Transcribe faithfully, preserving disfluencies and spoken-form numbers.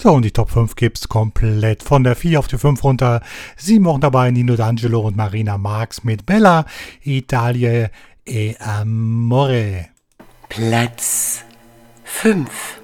So, und die Top fünf gibt's komplett von der vier auf die fünf runter. Sieben Wochen dabei Nino D'Angelo und Marina Marx mit Bella, Italie e Amore. Platz fünf.